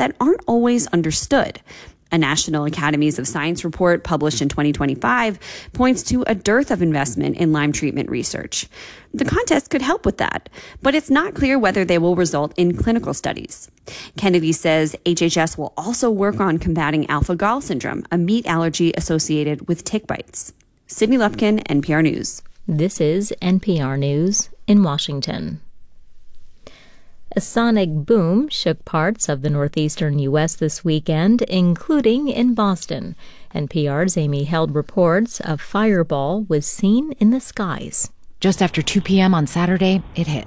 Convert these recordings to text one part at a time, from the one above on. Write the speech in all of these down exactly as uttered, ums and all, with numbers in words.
that aren't always understood. A National Academies of Science report published in twenty twenty-five points to a dearth of investment in Lyme treatment research. The contest could help with that, but it's not clear whether they will result in clinical studies. Kennedy says H H S will also work on combating alpha-gal syndrome, a meat allergy associated with tick bites. Sydney Lupkin, N P R News. This is N P R News in Washington. A sonic boom shook parts of the northeastern U S this weekend, including in Boston. N P R's Amy Held reports a fireball was seen in the skies. Just after two p.m. on Saturday, it hit.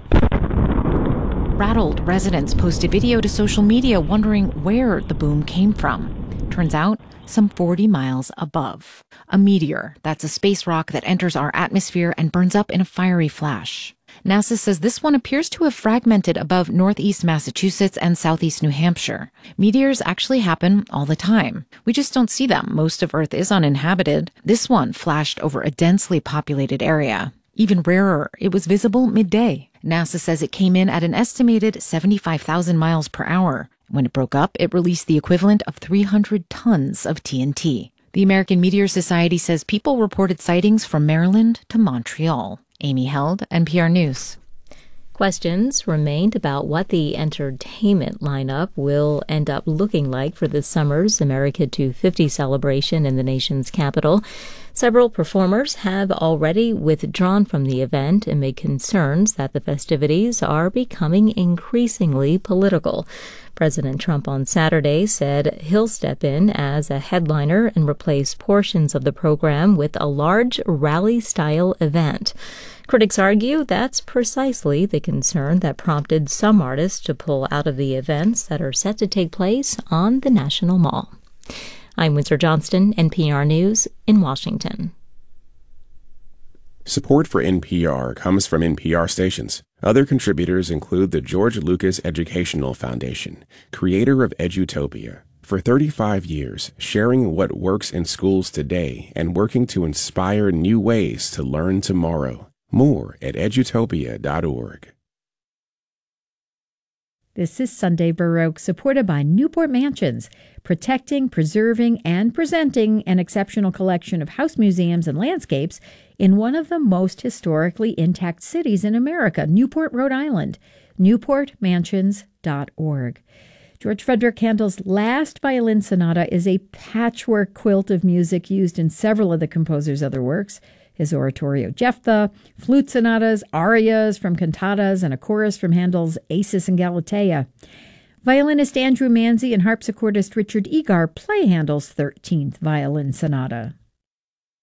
Rattled residents posted video to social media wondering where the boom came from. Turns out, some forty miles above. A meteor, that's a space rock that enters our atmosphere and burns up in a fiery flash. NASA says this one appears to have fragmented above northeast Massachusetts and southeast New Hampshire. Meteors actually happen all the time. We just don't see them. Most of Earth is uninhabited. This one flashed over a densely populated area. Even rarer, it was visible midday. NASA says it came in at an estimated seventy-five thousand miles per hour. When it broke up, it released the equivalent of three hundred tons of T N T. The American Meteor Society says people reported sightings from Maryland to Montreal. Amy Held, N P R News. Questions remained about what the entertainment lineup will end up looking like for this summer's America two fifty celebration in the nation's capital. Several performers have already withdrawn from the event amid concerns that the festivities are becoming increasingly political. President Trump on Saturday said he'll step in as a headliner and replace portions of the program with a large rally-style event. Critics argue that's precisely the concern that prompted some artists to pull out of the events that are set to take place on the National Mall. I'm Windsor Johnston, N P R News in Washington. Support for N P R comes from N P R stations. Other contributors include the George Lucas Educational Foundation, creator of Edutopia. For thirty-five years, sharing what works in schools today and working to inspire new ways to learn tomorrow. More at edutopia dot org. This is Sunday Baroque, supported by Newport Mansions, protecting, preserving, and presenting an exceptional collection of house museums and landscapes in one of the most historically intact cities in America, Newport, Rhode Island. newport mansions dot org. George Frederick Handel's Last Violin Sonata is a patchwork quilt of music used in several of the composer's other works. His oratorio Jephthah, flute sonatas, arias from cantatas, and a chorus from Handel's Acis and Galatea. Violinist Andrew Manzi and harpsichordist Richard Egar play Handel's thirteenth Violin Sonata.